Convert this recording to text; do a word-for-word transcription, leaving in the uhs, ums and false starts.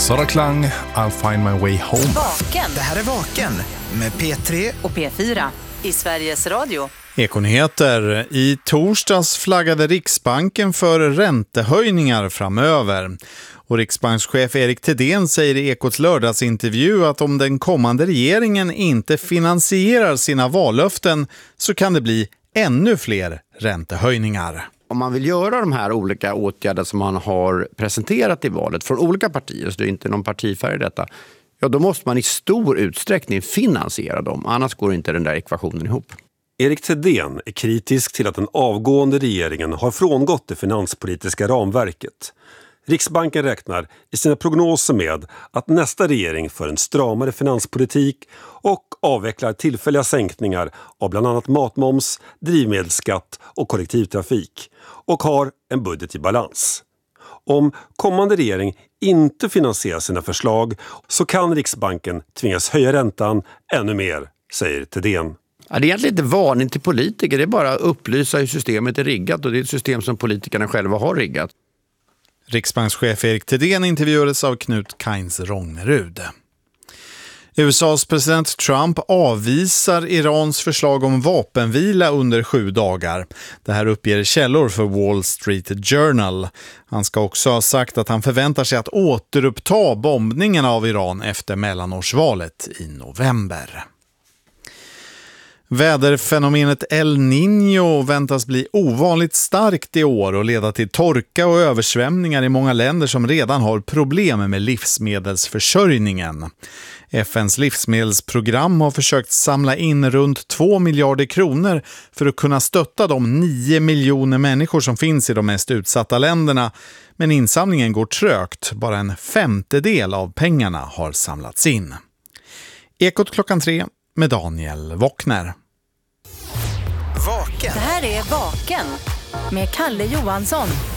Sara Klang, I'll find my way home. Vaken. Det här är Vaken med P tre och P fyra i Sveriges Radio. Ekonyheter. I torsdags flaggade Riksbanken för räntehöjningar framöver. Och riksbankschef Erik Thedéen säger i Ekots lördagsintervju att om den kommande regeringen inte finansierar sina vallöften så kan det bli ännu fler räntehöjningar. Om man vill göra de här olika åtgärder som man har presenterat i valet från olika partier, så det är inte någon partifärg i detta, ja, då måste man i stor utsträckning finansiera dem. Annars går inte den där ekvationen ihop. Erik Thedéen är kritisk till att den avgående regeringen har frångått det finanspolitiska ramverket. Riksbanken räknar i sina prognoser med att nästa regering för en stramare finanspolitik och avvecklar tillfälliga sänkningar av bland annat matmoms, drivmedelsskatt och kollektivtrafik och har en budget i balans. Om kommande regering inte finansierar sina förslag så kan Riksbanken tvingas höja räntan ännu mer, säger Thedéen. Ja, det är egentligen inte varning till politiker, det är bara att upplysa hur systemet är riggat, och det är ett system som politikerna själva har riggat. Riksbankschef Erik Thedéen intervjuades av Knut Kainz Rognerud. U S A:s president Trump avvisar Irans förslag om vapenvila under sju dagar. Det här uppger källor för Wall Street Journal. Han ska också ha sagt att han förväntar sig att återuppta bombningen av Iran efter mellanårsvalet i november. Väderfenomenet El Niño väntas bli ovanligt starkt i år och leda till torka och översvämningar i många länder som redan har problem med livsmedelsförsörjningen. F N:s livsmedelsprogram har försökt samla in runt två miljarder kronor för att kunna stötta de nio miljoner människor som finns i de mest utsatta länderna. Men insamlingen går trögt, bara en femtedel av pengarna har samlats in. Ekot klockan tre med Daniel Wockner. Vaken. Det här är Vaken med Kalle Johansson.